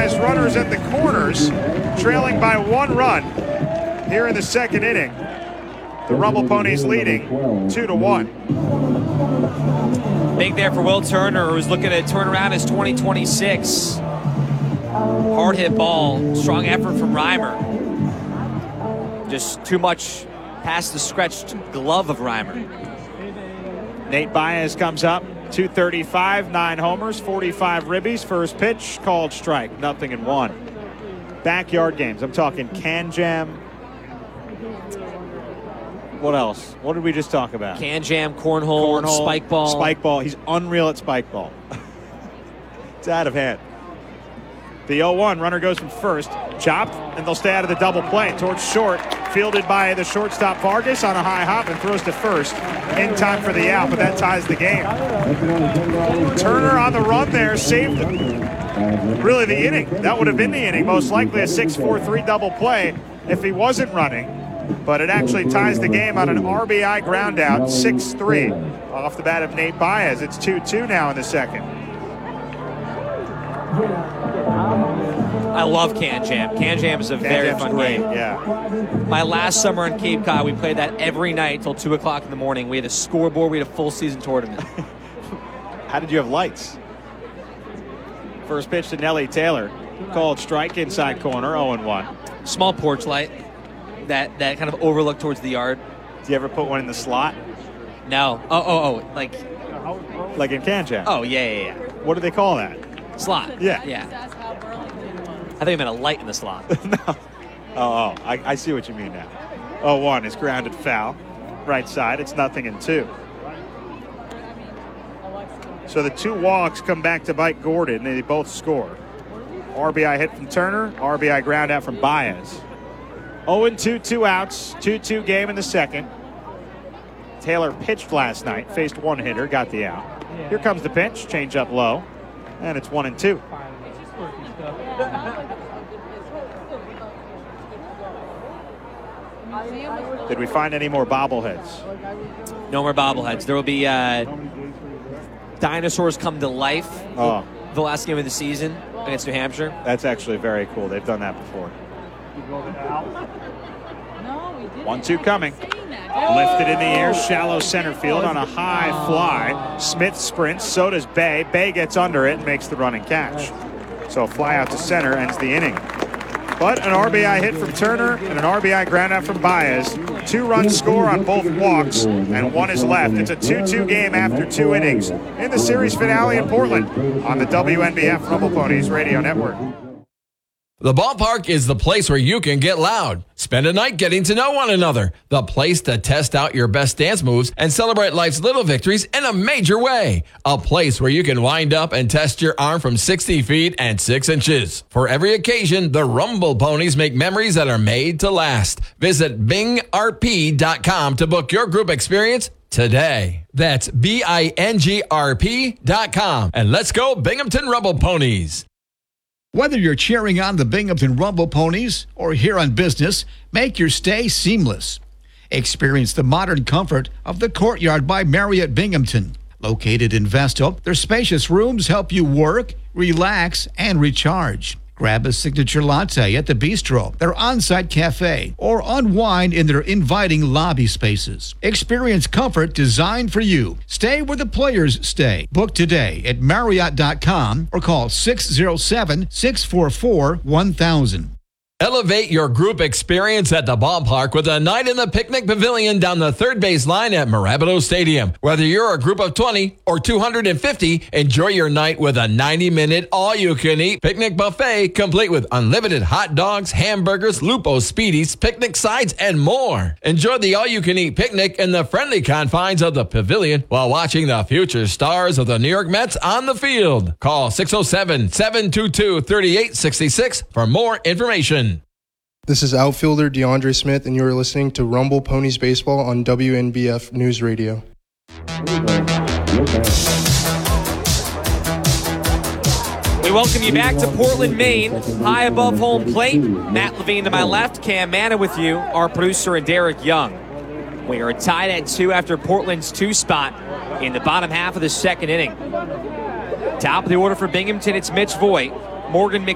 has runners at the corners, trailing by 1 run here in the second inning. The Rumble Ponies leading 2-1. Big there for Will Turner, who's looking to turn around his 2026. Hard hit ball, strong effort from Reimer. Just too much past the stretched glove of Reimer. Nate Baez comes up, 235, 9 homers, 45 ribbies. First pitch, called strike, 0-1. Backyard games, I'm talking Can Jam. What else? What did we just talk about? Can Jam, cornhole, spike ball. Spike ball. He's unreal at spike ball. It's out of hand. The 0-1 runner goes from first, chopped, and they'll stay out of the double play towards short. Fielded by the shortstop Vargas on a high hop and throws to first in time for the out, but that ties the game. Turner on the run there saved really the inning. That would have been the inning, most likely a 6-4-3 double play if he wasn't running. But it actually ties the game on an RBI ground out, 6-3 off the bat of Nate Baez. It's 2-2 now in the second. I love Can Jam. Can Jam is a very fun game. Yeah. My last summer in Cape Cod, we played that every night till 2 o'clock in the morning. We had a scoreboard. We had a full season tournament. How did you have lights? First pitch to Nelly Taylor. Called strike inside corner, 0-1. Small porch light that kind of overlook towards the yard. Do you ever put one in the slot? No. Like in Can Jam? Oh, yeah. What do they call that? Slot. Yeah. I think I meant a light in the slot. No. I see what you mean now. 0-1 is grounded foul. Right side, it's 0-2. So the 2 walks come back to bite Gordon, and they both score. RBI hit from Turner, RBI ground out from Baez. 0-2, 2 outs, 2-2 game in the second. Taylor pitched last night, faced one hitter, got the out. Here comes the pitch, change up low, and it's 1-2. Did we find any more bobbleheads? No more bobbleheads. There will be dinosaurs come to life. Oh. The last game of the season against New Hampshire. That's actually very cool. They've done that before. 1-2 coming. Lifted in the air, shallow center field on a high fly. Smith sprints, so does Bay. Bay gets under it and makes the running catch. So a fly out to center ends the inning. But an RBI hit from Turner and an RBI ground out from Baez. 2-run score on both walks, and 1 is left. It's a 2-2 game after 2 innings in the series finale in Portland on the WNBF Rumble Ponies Radio Network. The ballpark is the place where you can get loud. Spend a night getting to know one another. The place to test out your best dance moves and celebrate life's little victories in a major way. A place where you can wind up and test your arm from 60 feet and 6 inches. For every occasion, the Rumble Ponies make memories that are made to last. Visit bingrp.com to book your group experience today. That's bingrp.com. And let's go Binghamton Rumble Ponies. Whether you're cheering on the Binghamton Rumble Ponies or here on business, make your stay seamless. Experience the modern comfort of the Courtyard by Marriott Binghamton. Located in Vestal, their spacious rooms help you work, relax, and recharge. Grab a signature latte at the Bistro, their on-site cafe, or unwind in their inviting lobby spaces. Experience comfort designed for you. Stay where the players stay. Book today at Marriott.com or call 607-644-1000. Elevate your group experience at the ballpark with a night in the picnic pavilion down the third base line at Marabito Stadium. Whether you're a group of 20 or 250, enjoy your night with a 90-minute all-you-can-eat picnic buffet complete with unlimited hot dogs, hamburgers, Lupo Speedies, picnic sides, and more. Enjoy the all-you-can-eat picnic in the friendly confines of the pavilion while watching the future stars of the New York Mets on the field. Call 607-722-3866 for more information. This is outfielder DeAndre Smith, and you are listening to Rumble Ponies Baseball on WNBF News Radio. We welcome you back to Portland, Maine. High above home plate, Matt Levine to my left, Cam Manna with you, our producer, and Derek Young. We are tied at 2 after Portland's 2 spot in the bottom half of the second inning. Top of the order for Binghamton, it's Mitch Voigt, Morgan